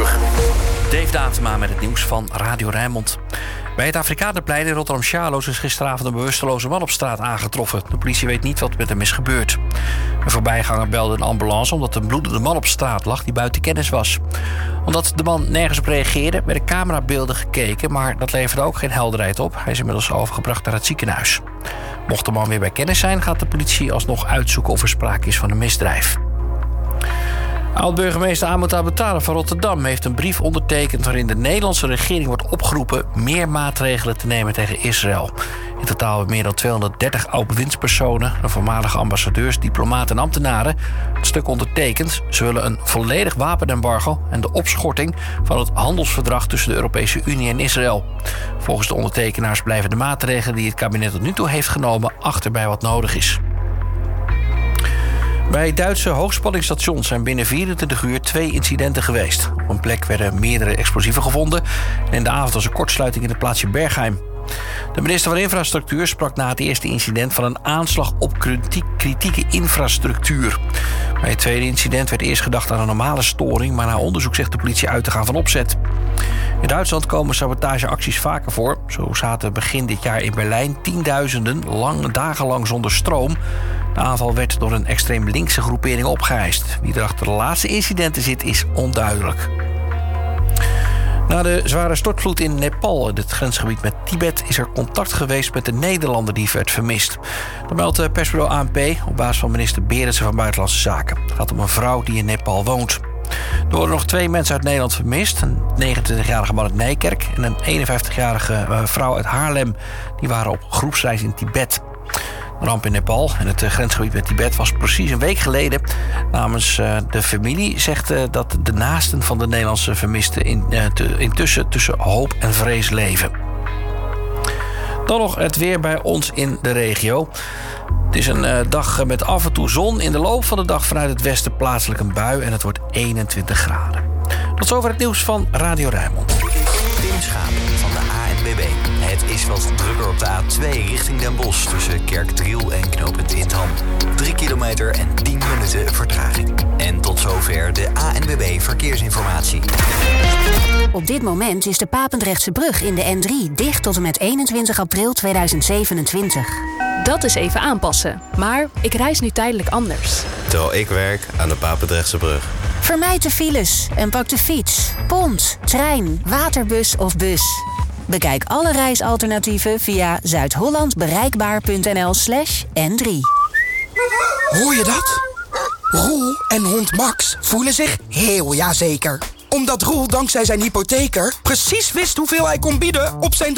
uur. Dave Datema met het nieuws van Radio Rijnmond. Bij het Afrikanerplein in Rotterdam-Charloes is gisteravond een bewusteloze man op straat aangetroffen. De politie weet niet wat met hem is gebeurd. Een voorbijganger belde een ambulance omdat een bloedende man op straat lag die buiten kennis was. Omdat de man nergens op reageerde, werden camerabeelden gekeken, maar dat leverde ook geen helderheid op. Hij is inmiddels overgebracht naar het ziekenhuis. Mocht de man weer bij kennis zijn, gaat de politie alsnog uitzoeken of er sprake is van een misdrijf. Oud-burgemeester Ahmed Abdeltaleb van Rotterdam heeft een brief ondertekend waarin de Nederlandse regering wordt opgeroepen meer maatregelen te nemen tegen Israël. In totaal hebben meer dan 230 oud-bewindspersonen, de voormalige ambassadeurs, diplomaten en ambtenaren het stuk ondertekend. Ze willen een volledig wapenembargo en de opschorting van het handelsverdrag tussen de Europese Unie en Israël. Volgens de ondertekenaars blijven de maatregelen die het kabinet tot nu toe heeft genomen achter bij wat nodig is. Bij Duitse hoogspanningsstations zijn binnen 24 uur 2 incidenten geweest. Op een plek werden meerdere explosieven gevonden en in de avond was een kortsluiting in het plaatsje Bergheim. De minister van Infrastructuur sprak na het eerste incident van een aanslag op kritieke infrastructuur. Bij het tweede incident werd eerst gedacht aan een normale storing, maar na onderzoek zegt de politie uit te gaan van opzet. In Duitsland komen sabotageacties vaker voor. Zo zaten begin dit jaar in Berlijn tienduizenden dagenlang zonder stroom. De aanval werd door een extreem linkse groepering opgeëist. Wie er achter de laatste incidenten zit, is onduidelijk. Na de zware stortvloed in Nepal, het grensgebied met Tibet, is er contact geweest met de Nederlander die werd vermist. Dat meldt persbureau ANP op basis van minister Berendsen van Buitenlandse Zaken. Het gaat om een vrouw die in Nepal woont. Er worden nog 2 mensen uit Nederland vermist. Een 29-jarige man uit Nijkerk en een 51-jarige vrouw uit Haarlem. Die waren op groepsreis in Tibet. De ramp in Nepal en het grensgebied met Tibet was precies een week geleden. Namens de familie zegt dat de naasten van de Nederlandse vermisten intussen tussen hoop en vrees leven. Dan nog het weer bij ons in de regio. Het is een dag met af en toe zon. In de loop van de dag vanuit het westen plaatselijk een bui en het wordt 21 graden. Tot zover het nieuws van Radio Rijnmond. Tim Schaap van de ANWB. Het is wat drukker op de A2 richting Den Bosch tussen Kerkdriel en knooppunt Hindham. 3 kilometer en 10 minuten vertraging. En tot zover de ANWB Verkeersinformatie. Op dit moment is de Papendrechtse brug in de N3 dicht tot en met 21 april 2027. Dat is even aanpassen. Maar ik reis nu tijdelijk anders. Terwijl ik werk aan de Papendrechtse brug. Vermijd de files en pak de fiets, pont, trein, waterbus of bus. Bekijk alle reisalternatieven via zuidhollandbereikbaar.nl/N3. Hoor je dat? Roel en hond Max voelen zich heel jazeker. Omdat Roel dankzij zijn hypotheker precies wist hoeveel hij kon bieden op zijn